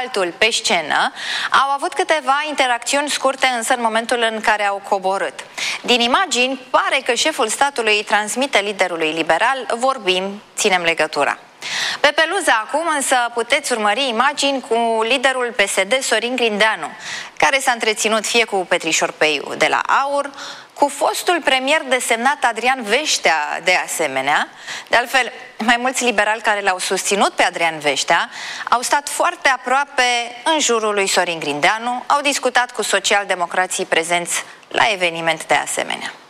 altul pe scenă, au avut câteva interacțiuni scurte, însă în momentul în care au coborât. Din imagini, pare că șeful statului îi transmite liderului liberal: vorbim, ținem legătura. Pe peluză acum însă puteți urmări imagini cu liderul PSD Sorin Grindeanu, care s-a întreținut fie cu Petrișor Peiu de la AUR, cu fostul premier desemnat Adrian Veștea de asemenea. De altfel, mai mulți liberali care l-au susținut pe Adrian Veștea au stat foarte aproape în jurul lui Sorin Grindeanu, au discutat cu socialdemocrații prezenți la eveniment de asemenea.